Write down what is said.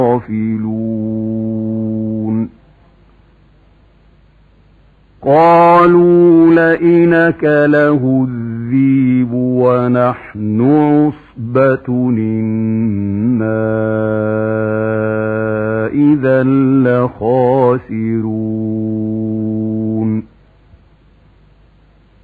غافلون قالوا لئن أكله الذئب ونحن عصبة إنا إذا لخاسرون